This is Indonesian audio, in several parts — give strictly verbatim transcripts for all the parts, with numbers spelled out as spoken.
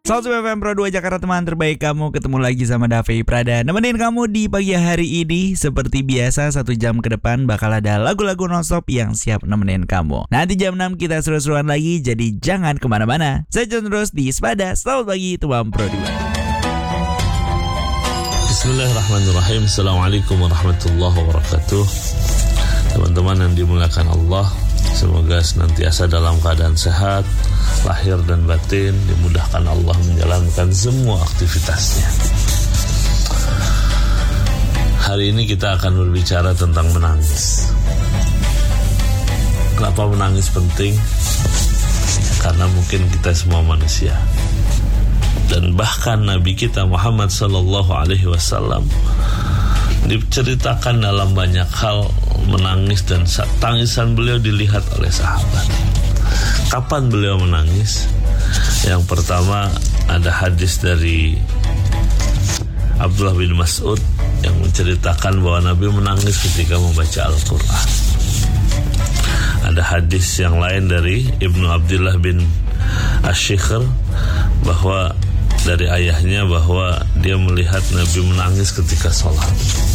Salsu F M Pro dua Jakarta, teman terbaik kamu. Ketemu lagi sama Davi Prada, nemenin kamu di pagi hari ini. Seperti biasa, satu jam ke depan bakal ada lagu-lagu nonstop yang siap nemenin kamu. Nanti jam enam kita seru-seruan lagi, jadi jangan kemana-mana. Saya John terus di Sepada. Selamat pagi teman Pro dua. Bismillahirrahmanirrahim. Assalamualaikum warahmatullahi wabarakatuh. Teman-teman yang dimuliakan Allah, semoga senantiasa dalam keadaan sehat, lahir dan batin, dimudahkan Allah menjalankan semua aktivitasnya. Hari ini kita akan berbicara tentang menangis. Kenapa menangis penting? Karena mungkin kita semua manusia. Dan bahkan Nabi kita Muhammad sallallahu alaihi wasallam diceritakan dalam banyak hal menangis, dan tangisan beliau dilihat oleh sahabat. Kapan beliau menangis? Yang pertama, ada hadis dari Abdullah bin Mas'ud yang menceritakan bahwa Nabi menangis ketika membaca Al-Quran. Ada hadis yang lain dari Ibnu Abdullah bin Ash-Shikhr bahwa dari ayahnya bahwa dia melihat Nabi menangis ketika sholat.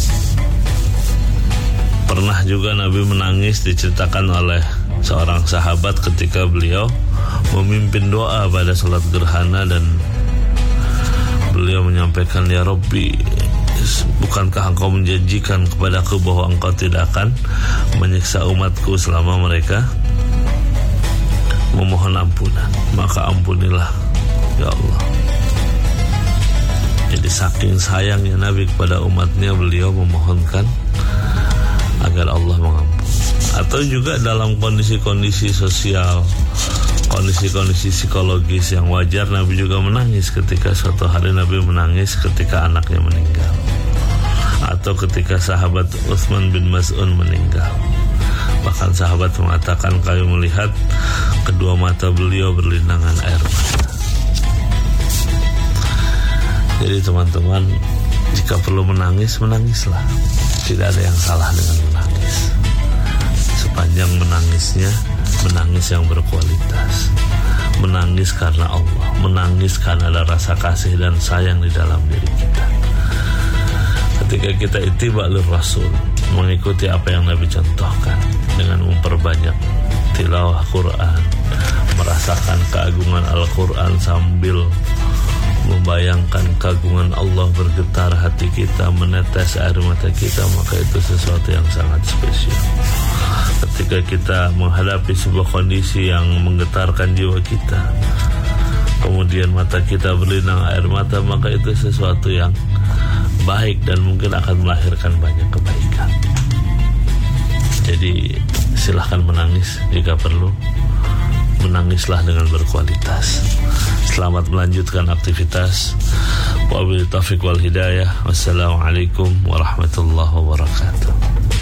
Pernah juga Nabi menangis diceritakan oleh seorang sahabat ketika beliau memimpin doa pada sholat gerhana, dan beliau menyampaikan, "Ya Rabbi, bukankah engkau menjanjikan kepadaku bahwa engkau tidak akan menyiksa umatku selama mereka memohon ampunan, maka ampunilah ya Allah." Jadi saking sayangnya Nabi kepada umatnya, beliau memohonkan agar Allah mengampuni. Atau juga dalam kondisi-kondisi sosial, kondisi-kondisi psikologis yang wajar, Nabi juga menangis. Ketika suatu hari Nabi menangis ketika anaknya meninggal, atau ketika sahabat Utsman bin Maz'un meninggal. Bahkan sahabat mengatakan, kami melihat kedua mata beliau berlinangan air mata. Jadi teman-teman, jika perlu menangis, menangislah. Tidak ada yang salah dengan menangis, sepanjang menangisnya menangis yang berkualitas. Menangis karena Allah, menangis karena ada rasa kasih dan sayang di dalam diri kita. Ketika kita ittiba'ul Rasul, mengikuti apa yang Nabi contohkan dengan memperbanyak tilawah Quran, merasakan keagungan Al-Quran sambil membayangkan keagungan Allah, bergetar hati kita, menetes air mata kita, maka itu sesuatu yang sangat spesial. Ketika kita menghadapi sebuah kondisi yang menggetarkan jiwa kita, kemudian mata kita berlinang air mata, maka itu sesuatu yang baik dan mungkin akan melahirkan banyak kebaikan. Jadi silahkan menangis jika perlu. Menangislah dengan berkualitas. Selamat melanjutkan aktivitas. Wabillahi taufiq wal hidayah. Wassalamualaikum warahmatullahi wabarakatuh.